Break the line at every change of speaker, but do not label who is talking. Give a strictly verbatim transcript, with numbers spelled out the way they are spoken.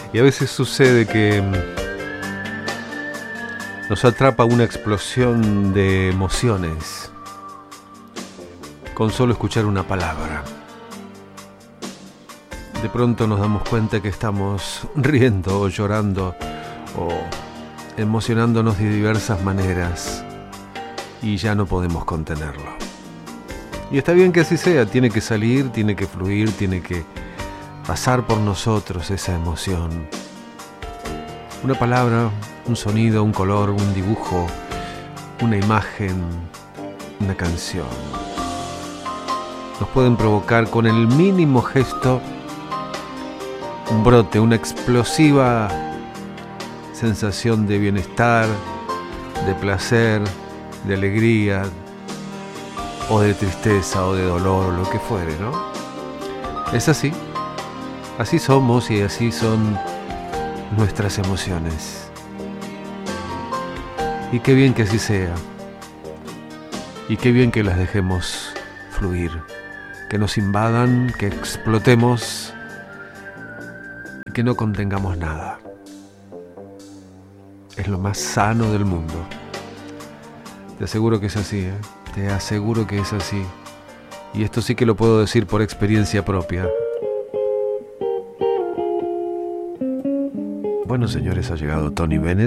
Y a veces sucede que nos atrapa una explosión de emociones con solo escuchar una palabra. De pronto nos damos cuenta que estamos riendo o llorando o emocionándonos de diversas maneras y ya no podemos contenerlo. Y está bien que así sea, tiene que salir, tiene que fluir, tiene que pasar por nosotros esa emoción. Una palabra, un sonido, un color, un dibujo, una imagen, una canción. Nos pueden provocar con el mínimo gesto un brote, una explosiva sensación de bienestar, de placer, de alegría, o de tristeza, o de dolor, o lo que fuere, ¿no? Es así. Así somos y así son nuestras emociones. Y qué bien que así sea. Y qué bien que las dejemos fluir. Que nos invadan, que explotemos y que no contengamos nada. Es lo más sano del mundo. Te aseguro que es así, ¿eh? Te aseguro que es así. Y esto sí que lo puedo decir por experiencia propia. Bueno, señores, ha llegado Tony Bennett.